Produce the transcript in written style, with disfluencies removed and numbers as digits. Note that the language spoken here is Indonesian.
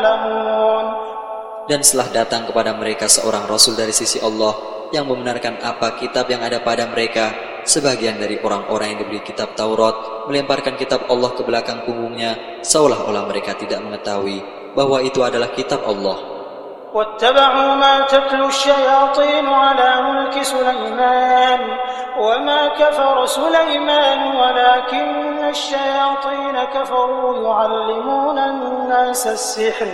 يعلمون. Dan setelah datang kepada mereka seorang Rasul dari sisi Allah yang membenarkan apa kitab yang ada pada mereka, sebagian dari orang-orang yang diberi kitab Taurat melemparkan kitab Allah ke belakang punggungnya, seolah-olah mereka tidak mengetahui bahwa itu adalah kitab Allah. واتبعوا ما تتلو الشياطين على ملك سليمان وما كفر سليمان ولكن الشياطين كفروا يعلمون الناس السحر